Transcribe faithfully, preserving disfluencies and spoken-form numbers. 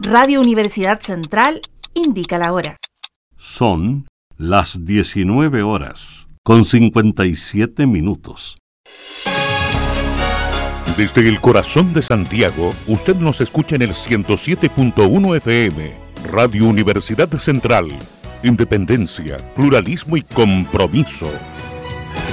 Radio Universidad Central indica la hora. Son las diecinueve horas con cincuenta y siete minutos. Desde el corazón de Santiago, usted nos escucha en el ciento siete punto uno F M. Radio Universidad Central. Independencia, pluralismo y compromiso.